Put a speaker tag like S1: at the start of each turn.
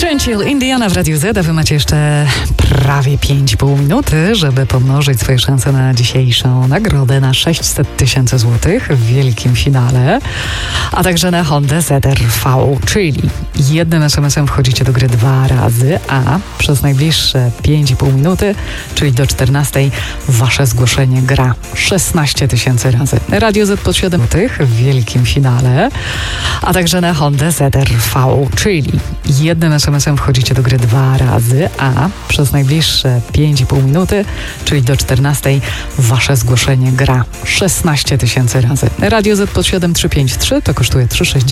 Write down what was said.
S1: Trench Hill, Indiana w Radiu Z, a wy macie jeszcze prawie 5,5 minuty, żeby pomnożyć swoje szanse na dzisiejszą nagrodę na 600 000 złotych w wielkim finale, a także na Hondę ZR-V, czyli jednym SMS-em wchodzicie do gry 2 razy, a przez najbliższe 5,5 minuty, czyli do 14, wasze zgłoszenie gra 16 000 razy. Radio Z pod 7 złotych w wielkim finale, a także na Hondę ZR-V, czyli jednym SMS-em wchodzicie do gry 2 razy, a przez najbliższe 5,5 minuty, czyli do 14, wasze zgłoszenie gra 16 000 razy. Radio Z pod 7353 to kosztuje 3,60.